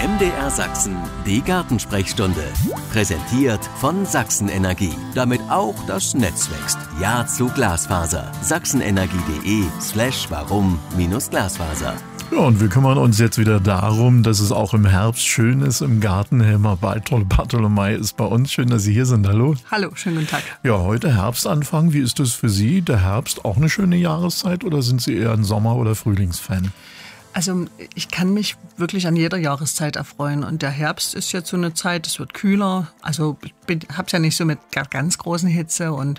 MDR Sachsen, die Gartensprechstunde. Präsentiert von Sachsen Energie. Damit auch das Netz wächst. Ja zu Glasfaser. sachsenenergie.de/warum-Glasfaser. Ja, und wir kümmern uns jetzt wieder darum, dass es auch im Herbst schön ist im Garten. Helma Bartolomei ist bei uns. Schön, dass Sie hier sind. Hallo. Hallo, schönen guten Tag. Ja, heute Herbstanfang. Wie ist das für Sie? Der Herbst auch eine schöne Jahreszeit oder sind Sie eher ein Sommer- oder Frühlingsfan? Also ich kann mich wirklich an jeder Jahreszeit erfreuen und der Herbst ist jetzt so eine Zeit, es wird kühler, also ich habe es ja nicht so mit ganz großen Hitze und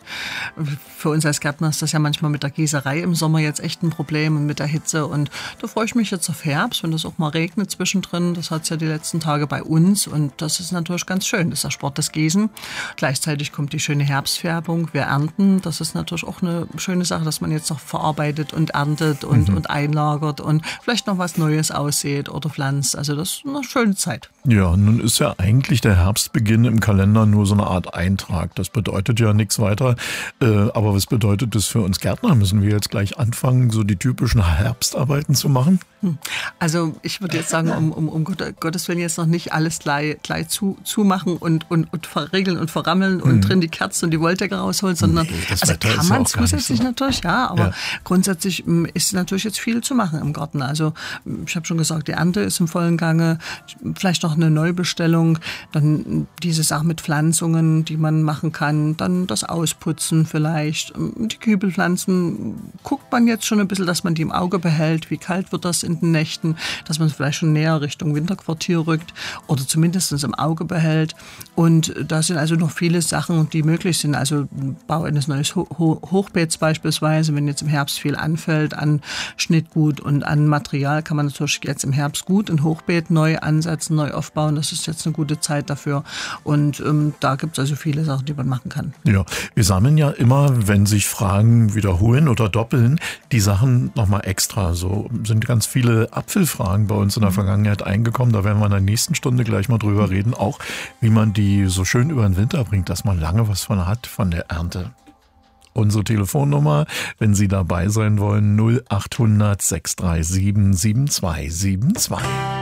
für uns als Gärtner ist das ja manchmal mit der Gießerei im Sommer jetzt echt ein Problem und mit der Hitze und da freue ich mich jetzt auf Herbst, wenn das auch mal regnet zwischendrin, das hat es ja die letzten Tage bei uns und das ist natürlich ganz schön, das erspart das Gießen. Gleichzeitig kommt die schöne Herbstfärbung, wir ernten, das ist natürlich auch eine schöne Sache, dass man jetzt noch verarbeitet und erntet und einlagert und vielleicht noch was Neues aussät oder pflanzt. Also das ist eine schöne Zeit. Ja, nun ist ja eigentlich der Herbstbeginn im Kalender nur so eine Art Eintrag. Das bedeutet ja nichts weiter. Aber was bedeutet das für uns Gärtner? Müssen wir jetzt gleich anfangen, so die typischen Herbstarbeiten zu machen? Also ich würde jetzt sagen, um Gottes Willen jetzt noch nicht alles gleich zumachen und verriegeln und verrammeln und drin die Kerzen und die Wolldecke rausholen, sondern also kann man zusätzlich natürlich, ja, aber grundsätzlich ist natürlich jetzt viel zu machen im Garten. Also ich habe schon gesagt, die Ernte ist im vollen Gange, vielleicht noch eine Neubestellung, dann diese Sache mit Pflanzungen, die man machen kann, dann das Ausputzen vielleicht, die Kübelpflanzen, guckt man jetzt schon ein bisschen, dass man die im Auge behält, wie kalt wird das in den Nächten, dass man es vielleicht schon näher Richtung Winterquartier rückt oder zumindest im Auge behält. Und da sind also noch viele Sachen, die möglich sind. Also Bau eines neuen Hochbeets beispielsweise, wenn jetzt im Herbst viel anfällt an Schnittgut und an Material, kann man natürlich jetzt im Herbst gut ein Hochbeet neu ansetzen, neu aufbauen. Das ist jetzt eine gute Zeit dafür. Und da gibt es also viele Sachen, die man machen kann. Ja, wir sammeln ja immer, wenn sich Fragen wiederholen oder doppeln, die Sachen nochmal extra. So sind ganz viele Apfelfragen bei uns in der Vergangenheit eingekommen. Da werden wir in der nächsten Stunde gleich mal drüber reden. Auch wie man die so schön über den Winter bringt, dass man lange was von hat von der Ernte. Unsere Telefonnummer, wenn Sie dabei sein wollen, 0800 637 7272.